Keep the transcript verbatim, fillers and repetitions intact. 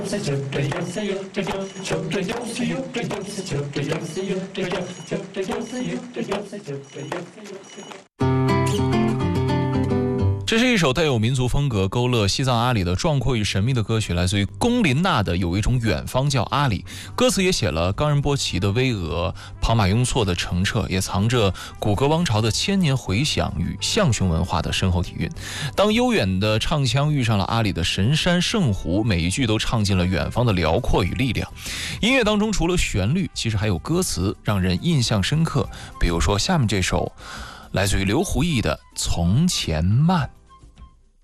这是一首带有民族风格、勾勒西藏阿里的壮阔与神秘的歌曲，来自于龚琳娜的《有一种远方叫阿里》。歌词也写了冈仁波齐的巍峨、庞马雍措的澄澈，也藏着古格王朝的千年回响与象雄文化的深厚底蕴。当悠远的唱腔遇上了阿里的神山圣湖，每一句都唱进了远方的辽阔与力量。音乐当中除了旋律，其实还有歌词，让人印象深刻。比如说下面这首来自于刘胡毅的《从前慢》。